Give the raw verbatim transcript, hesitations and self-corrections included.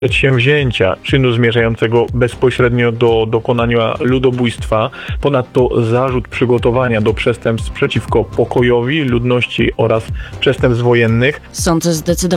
przedsięwzięcia czynu zmierzającego bezpośrednio do dokonania ludobójstwa, ponadto zarzut przygotowania do przestępstw przeciwko pokojowi, ludności oraz przestępstw wojennych. Sąd zdecydował